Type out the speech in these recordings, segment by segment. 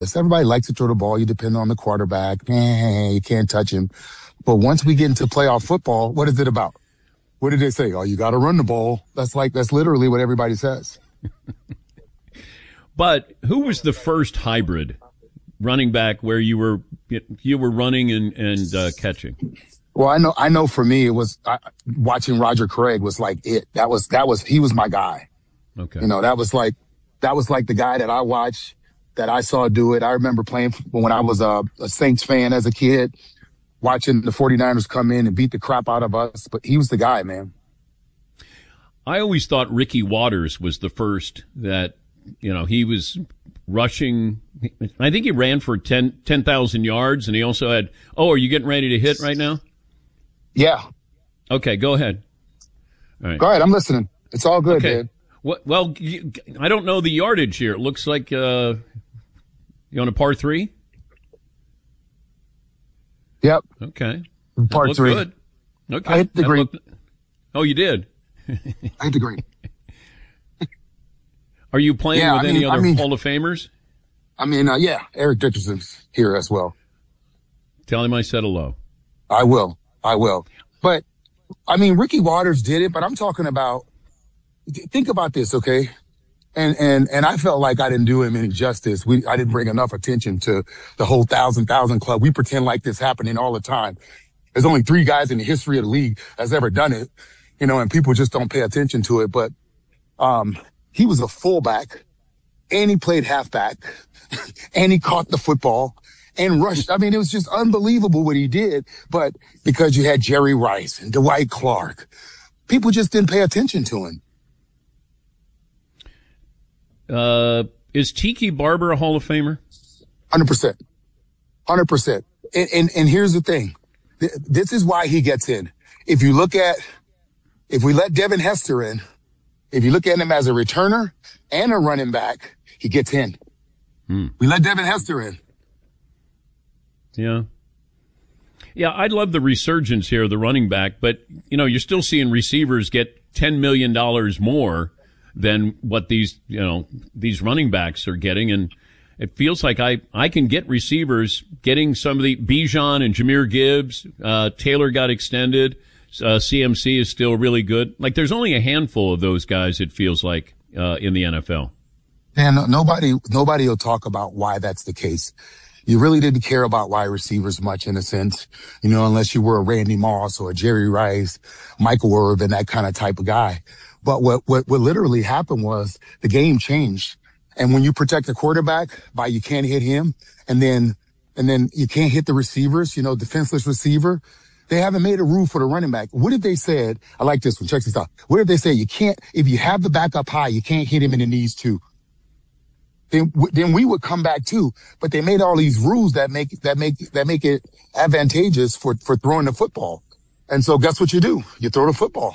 Everybody likes to throw the ball. You depend on the quarterback. You can't touch him. But once we get into playoff football, what is it about? What did they say? Oh, you got to run the ball. That's literally what everybody says. But who was the first hybrid running back where you were running and catching? Well, I know for me, it was watching Roger Craig was like it. He was my guy. Okay. That was like the guy that I watched, that I saw do it. I remember playing when I was a Saints fan as a kid, watching the 49ers come in and beat the crap out of us. But he was the guy, man. I always thought Ricky Watters was the first that, he was rushing. I think he ran for 10,000 yards, and he also had, are you getting ready to hit right now? Yeah. Okay, go ahead. All right. Go ahead. I'm listening. It's all good, okay. man. Well, I don't know the yardage here. It looks like you on a par 3? Yep. Okay. Par 3. Good. Okay. I hit the green. Oh, you did? I hit the green. Are you playing with any other Hall of Famers? Eric Dickerson's here as well. Tell him I said hello. I will. But, Ricky Watters did it, but I'm talking about, think about this, okay? And I felt like I didn't do him any justice. I didn't bring enough attention to the whole 1,000 club. We pretend like this happening all the time. There's only 3 guys in the history of the league that's ever done it, and people just don't pay attention to it. But, he was a fullback, and he played halfback, and he caught the football and rushed. It was just unbelievable what he did. But because you had Jerry Rice and Dwight Clark, people just didn't pay attention to him. Is Tiki Barber a Hall of Famer? 100%. 100%. And here's the thing. This is why he gets in. If we let Devin Hester in, if you look at him as a returner and a running back, he gets in. We let Devin Hester in. Yeah. Yeah, I'd love the resurgence here, the running back, but, you're still seeing receivers get $10 million more than what these running backs are getting. And it feels like I can get receivers getting some of the Bijan and Jahmyr Gibbs. Taylor got extended. CMC is still really good. Like, there's only a handful of those guys, it feels like, in the NFL. And nobody will talk about why that's the case. You really didn't care about wide receivers much, in a sense, unless you were a Randy Moss or a Jerry Rice, Michael Irvin, that kind of type of guy. But what literally happened was the game changed. And when you protect the quarterback by you can't hit him, and then you can't hit the receivers, defenseless receiver, they haven't made a rule for the running back. What if they said, I like this one, check this out. What if they say if you have the back up high, you can't hit him in the knees too? Then we would come back too. But they made all these rules that make it advantageous for throwing the football. And so guess what you do? You throw the football.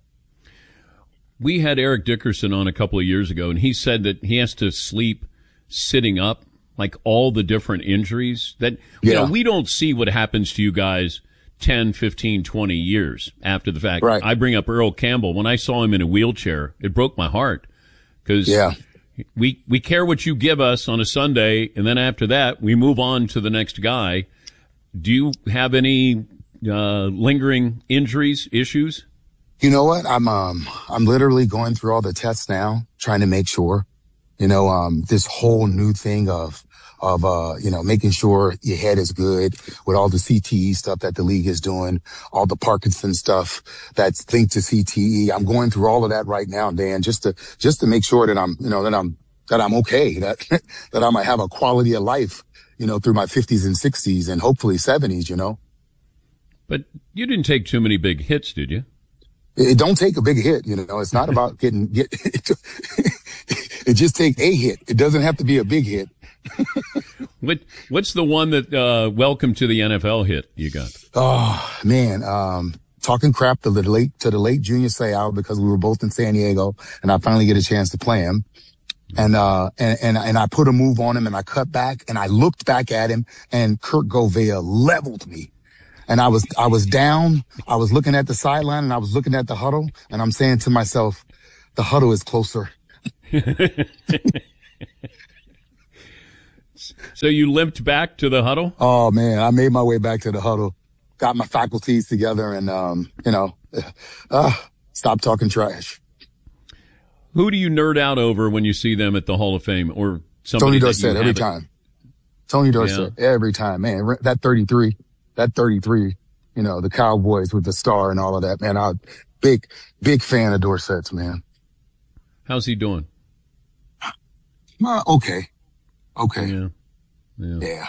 We had Eric Dickerson on a couple of years ago, and he said that he has to sleep sitting up, like all the different injuries that, we don't see what happens to you guys 10, 15, 20 years after the fact. Right. I bring up Earl Campbell. When I saw him in a wheelchair, it broke my heart because we care what you give us on a Sunday, and then after that, we move on to the next guy. Do you have any lingering injuries, issues? You know what? I'm literally going through all the tests now, trying to make sure, this whole new thing of making sure your head is good with all the CTE stuff that the league is doing, all the Parkinson stuff that's linked to CTE. I'm going through all of that right now, Dan, just to make sure that I'm okay, that I might have a quality of life, through my 50s and 60s and hopefully 70s, But you didn't take too many big hits, did you? It don't take a big hit, It's not about it just take a hit. It doesn't have to be a big hit. What's the one that welcome to the NFL hit you got? Oh man, talking crap to the late Junior Seau, because we were both in San Diego and I finally get a chance to play him. And I put a move on him and I cut back and I looked back at him and Kurt Govea leveled me. And I was down. I was looking at the sideline and I was looking at the huddle and I'm saying to myself, the huddle is closer. So you limped back to the huddle? Oh, man, I made my way back to the huddle, got my faculties together, and, stopped talking trash. Who do you nerd out over when you see them at the Hall of Fame? Or somebody Tony Dorsett every time. Tony Dorsett every time, man. That 33, the Cowboys with the star and all of that, man. I'm big fan of Dorsett's, man. How's he doing? Okay. Yeah.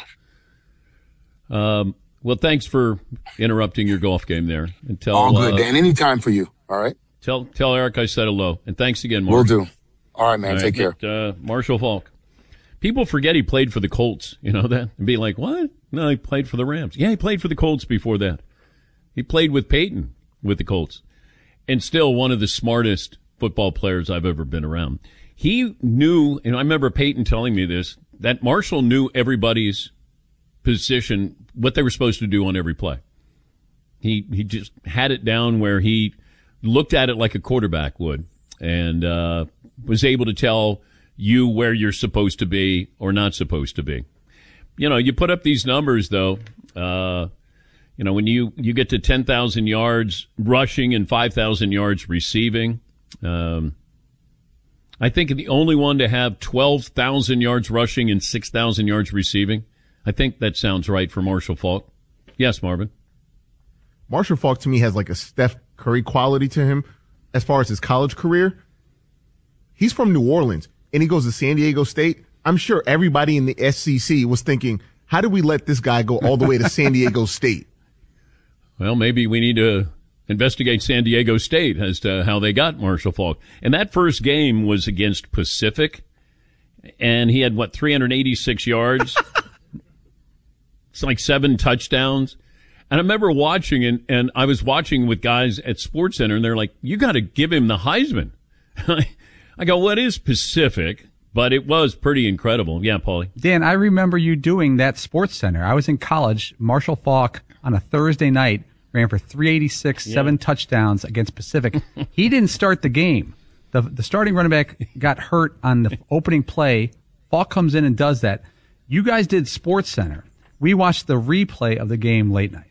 Well, thanks for interrupting your golf game there. And all good, Dan. Anytime for you. All right. Tell Eric I said hello. And thanks again, Mark. Will do. All right, man. All right, take care. Marshall Faulk. People forget he played for the Colts. You know that? And be like, what? No, he played for the Rams. Yeah, he played for the Colts before that. He played with Peyton with the Colts. And still one of the smartest football players I've ever been around. He knew, and I remember Peyton telling me this, that Marshall knew everybody's position, what they were supposed to do on every play. He just had it down where he looked at it like a quarterback would, and was able to tell you where you're supposed to be or not supposed to be. You know, you put up these numbers, though. When you get to 10,000 yards rushing and 5,000 yards receiving, I think the only one to have 12,000 yards rushing and 6,000 yards receiving. I think that sounds right for Marshall Faulk. Yes, Marvin. Marshall Faulk to me has like a Steph Curry quality to him as far as his college career. He's from New Orleans and he goes to San Diego State. I'm sure everybody in the SEC was thinking, how do we let this guy go all the way to San Diego State? Well, maybe we need to investigate San Diego State as to how they got Marshall Faulk. And that first game was against Pacific, and he had, 386 yards? It's like 7 touchdowns. And I remember watching, and I was watching with guys at SportsCenter, and they're like, you got to give him the Heisman. I go, what is Pacific? But it was pretty incredible. Yeah, Paulie. Dan, I remember you doing that SportsCenter. I was in college. Marshall Faulk on a Thursday night ran for 386, 7 touchdowns against Pacific. He didn't start the game. The starting running back got hurt on the opening play. Faulk comes in and does that. You guys did SportsCenter. We watched the replay of the game late night.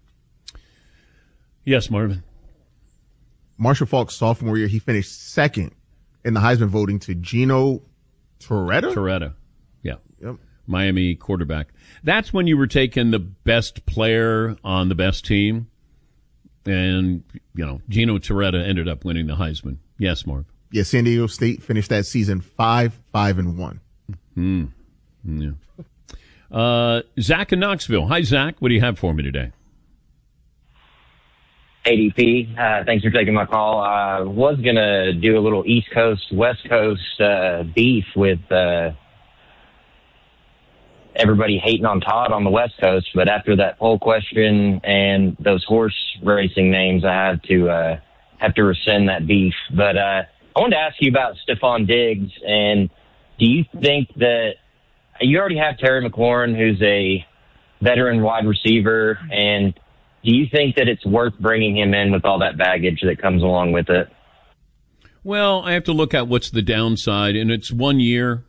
Yes, Marvin. Marshall Faulk's sophomore year, he finished second in the Heisman voting to Gino Torretta. Yeah. Yep. Miami quarterback. That's when you were taking the best player on the best team. And, Gino Torretta ended up winning the Heisman. Yes, Marv. Yeah, San Diego State finished that season 5-5-1. Yeah. Zach in Knoxville. Hi, Zach. What do you have for me today? ADP, thanks for taking my call. I was going to do a little East Coast, West Coast beef with everybody hating on Todd on the West Coast, but after that poll question and those horse racing names, I have to rescind that beef. But I wanted to ask you about Stephon Diggs, and do you think that you already have Terry McLaurin, who's a veteran wide receiver, and do you think that it's worth bringing him in with all that baggage that comes along with it? Well, I have to look at what's the downside, and it's 1 year.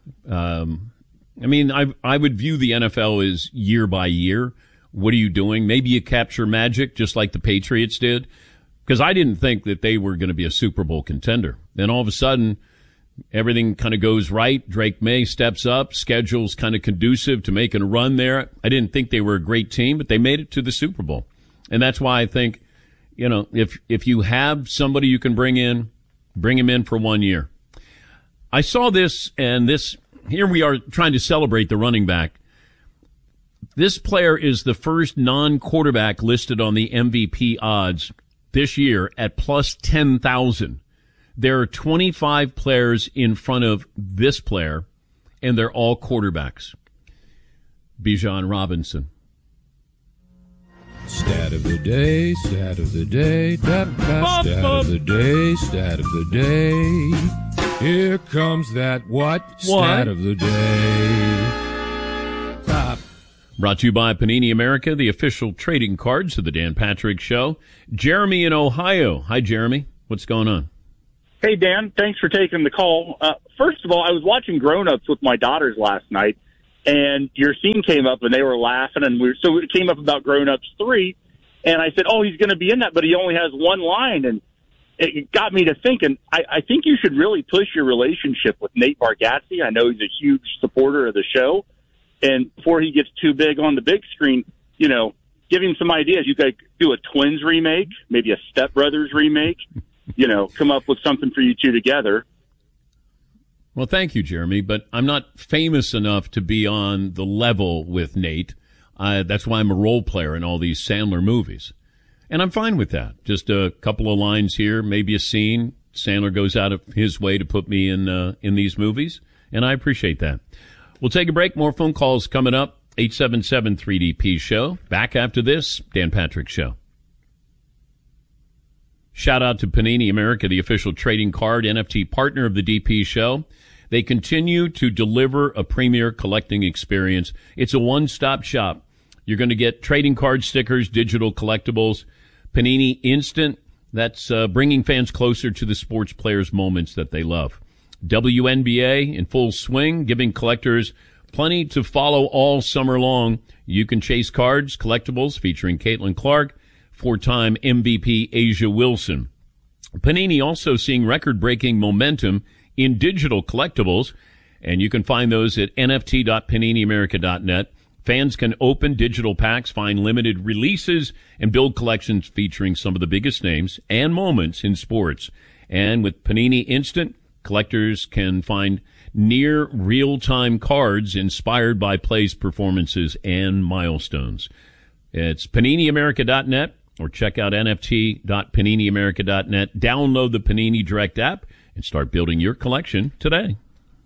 I would view the NFL as year by year. What are you doing? Maybe you capture magic just like the Patriots did, because I didn't think that they were going to be a Super Bowl contender. Then all of a sudden, everything kind of goes right. Drake May steps up. Schedule's kind of conducive to making a run there. I didn't think they were a great team, but they made it to the Super Bowl. And that's why I think, if you have somebody you can bring him in for 1 year. I saw this, and here we are trying to celebrate the running back. This player is the first non-quarterback listed on the MVP odds this year at plus 10,000. There are 25 players in front of this player, and they're all quarterbacks. Bijan Robinson. Stat of the day, stat of the day, stat of the day, stat of the day. Here comes that what? Stat of the day. Stop. Brought to you by Panini America, the official trading cards of the Dan Patrick Show. Jeremy in Ohio. Hi, Jeremy. What's going on? Hey, Dan. Thanks for taking the call. First of all, I was watching Grown Ups with my daughters last night, and your scene came up, and they were laughing, and so it came up about Grown Ups 3, and I said, oh, he's going to be in that, but he only has one line, and it got me to thinking, I think you should really push your relationship with Nate Bargatze. I know he's a huge supporter of the show, and before he gets too big on the big screen, give him some ideas. You could do a Twins remake, maybe a Step Brothers remake, come up with something for you two together. Well, thank you, Jeremy, but I'm not famous enough to be on the level with Nate. That's why I'm a role player in all these Sandler movies. And I'm fine with that. Just a couple of lines here, maybe a scene. Sandler goes out of his way to put me in these movies, and I appreciate that. We'll take a break. More phone calls coming up. 877-3DP-SHOW. Back after this, Dan Patrick Show. Shout out to Panini America, the official trading card NFT partner of the DP Show. They continue to deliver a premier collecting experience. It's a one-stop shop. You're going to get trading card stickers, digital collectibles, Panini Instant. That's bringing fans closer to the sports players' moments that they love. WNBA in full swing, giving collectors plenty to follow all summer long. You can chase cards, collectibles featuring Caitlin Clark, 4-time MVP Asia Wilson. Panini also seeing record-breaking momentum in digital collectibles, and you can find those at nft.paniniamerica.net. Fans can open digital packs, find limited releases, and build collections featuring some of the biggest names and moments in sports. And with Panini Instant, collectors can find near real-time cards inspired by plays, performances, and milestones. It's paniniamerica.net or check out nft.paniniamerica.net. Download the Panini Direct app and start building your collection today.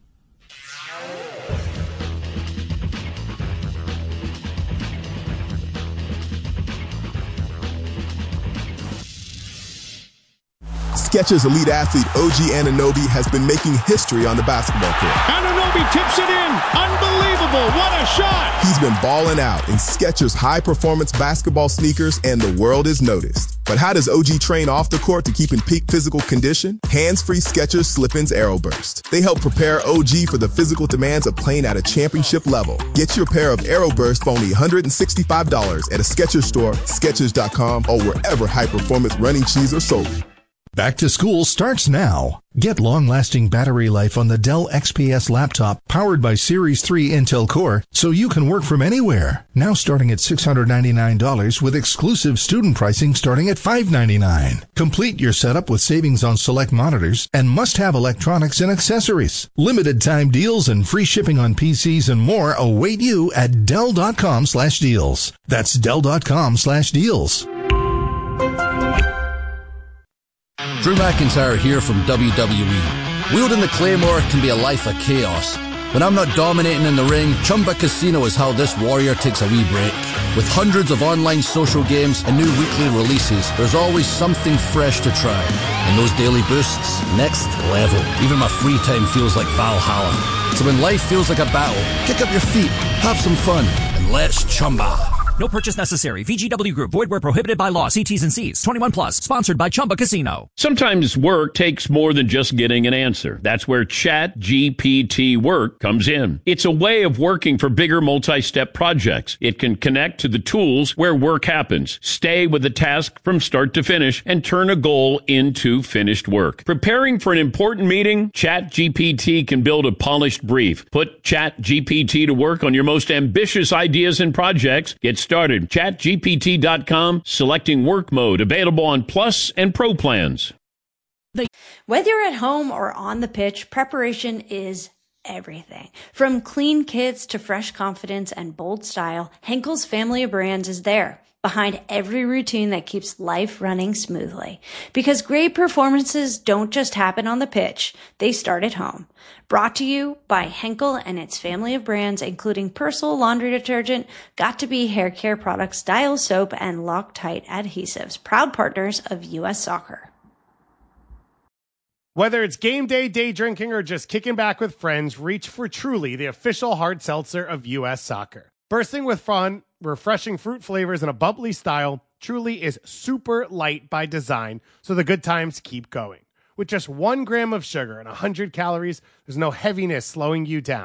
Skechers Elite Athlete OG Anunoby has been making history on the basketball court. Anunoby tips it in. Unbelievable. What a shot. He's been balling out in Skechers high-performance basketball sneakers, and the world is noticed. But how does OG train off the court to keep in peak physical condition? Hands-free Skechers Slip-ins AeroBurst. They help prepare OG for the physical demands of playing at a championship level. Get your pair of AeroBurst for only $165 at a Skechers store, Skechers.com, or wherever high-performance running shoes are sold. Back to school starts now. Get long-lasting battery life on the Dell XPS laptop powered by Series 3 Intel Core so you can work from anywhere. Now starting at $699 with exclusive student pricing starting at $599. Complete your setup with savings on select monitors and must-have electronics and accessories. Limited time deals and free shipping on PCs and more await you at Dell.com/deals. That's Dell.com/deals. Drew McIntyre here from WWE. Wielding the Claymore can be a life of chaos. When I'm not dominating in the ring, Chumba Casino is how this warrior takes a wee break. With hundreds of online social games and new weekly releases, there's always something fresh to try. And those daily boosts, next level. Even my free time feels like Valhalla. So when life feels like a battle, kick up your feet, have some fun, and let's Chumba. No purchase necessary. VGW Group. Void where prohibited by law. See T's and C's. 21 plus. Sponsored by Chumba Casino. Sometimes work takes more than just getting an answer. That's where ChatGPT Work comes in. It's a way of working for bigger multi-step projects. It can connect to the tools where work happens, stay with the task from start to finish, and turn a goal into finished work. Preparing for an important meeting? ChatGPT can build a polished brief. Put ChatGPT to work on your most ambitious ideas and projects. Get started. ChatGPT.com, selecting work mode, available on Plus and Pro plans. Whether you're at home or on the pitch, preparation is everything. From clean kits to fresh confidence and bold style, Henkel's family of brands is there, behind every routine that keeps life running smoothly. Because great performances don't just happen on the pitch, they start at home. Brought to you by Henkel and its family of brands, including Persil laundry detergent, Got2b hair care products, Dial soap, and Loctite adhesives, proud partners of U.S. Soccer. Whether it's game day, day drinking, or just kicking back with friends, reach for Truly, the official hard seltzer of U.S. Soccer. Bursting with fun, refreshing fruit flavors, and a bubbly style, Truly is super light by design, so the good times keep going. With just 1 gram of sugar and 100 calories, there's no heaviness slowing you down.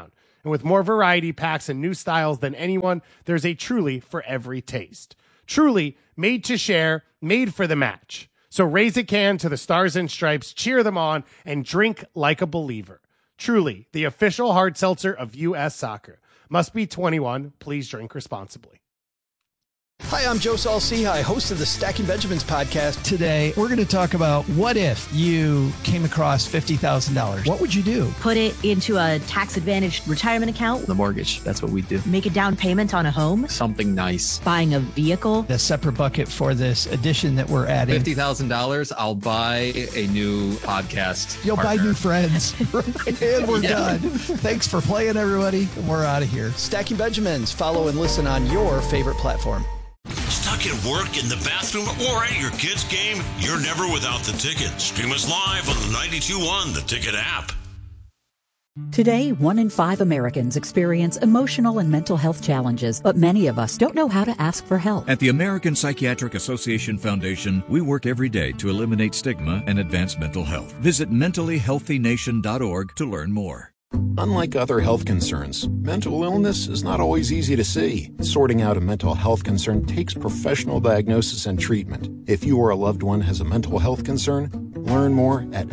And with more variety packs and new styles than anyone, there's a Truly for every taste. Truly, made to share, made for the match. So raise a can to the Stars and Stripes, cheer them on, and drink like a believer. Truly, the official hard seltzer of U.S. Soccer. Must be 21. Please drink responsibly. Hi, I'm Joe Saul-Sehy, host of the Stacking Benjamins podcast. Today, we're going to talk about what if you came across $50,000. What would you do? Put it into a tax-advantaged retirement account. The mortgage. That's what we do. Make a down payment on a home. Something nice. Buying a vehicle. A separate bucket for this edition that we're adding. $50,000, I'll buy a new podcast. You'll partner. buy new friends. And we're done. Thanks for playing, everybody. And we're out of here. Stacking Benjamins. Follow and listen on your favorite platform. Stuck at work, in the bathroom, or at your kid's game? You're never without the Ticket. Stream us live on the 92.1 The Ticket app. Today, 1 in 5 Americans experience emotional and mental health challenges, but many of us don't know how to ask for help. At the American Psychiatric Association Foundation, we work every day to eliminate stigma and advance mental health. Visit mentallyhealthynation.org to learn more. Unlike other health concerns, mental illness is not always easy to see. Sorting out a mental health concern takes professional diagnosis and treatment. If you or a loved one has a mental health concern, learn more at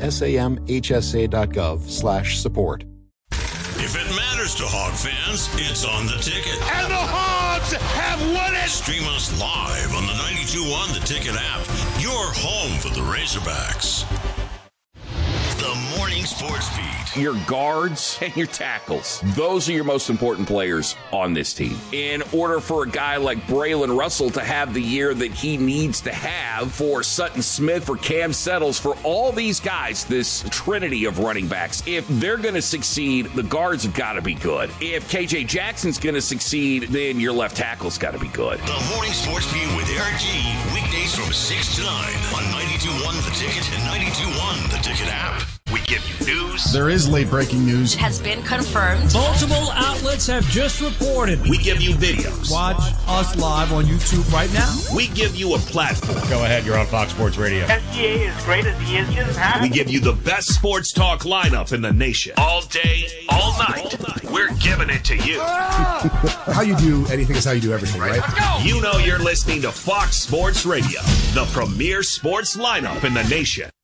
samhsa.gov/support. If it matters to Hog fans, it's on The Ticket. And the Hogs have won it! Stream us live on the 92.1 The Ticket app. Your home for the Razorbacks. The Morning Sports Beat. Your guards and your tackles. Those are your most important players on this team. In order for a guy like Braylon Russell to have the year that he needs to have, for Sutton Smith, for Cam Settles, for all these guys, this trinity of running backs, if they're going to succeed, the guards have got to be good. If KJ Jackson's going to succeed, then your left tackle's got to be good. The Morning Sports Beat with Eric G. Weekdays from 6 to 9 on 92.1 The Ticket and 92.1 The Ticket app. We give you news. There is late breaking news. It has been confirmed. Multiple outlets have just reported. We give you videos. Watch us live on YouTube right now. We give you a platform. Go ahead, you're on Fox Sports Radio. SGA is great as he is just happy. We give you the best sports talk lineup in the nation. All day, all night. We're giving it to you. How you do anything is how you do everything, right? Let's go. You know you're listening to Fox Sports Radio, the premier sports lineup in the nation.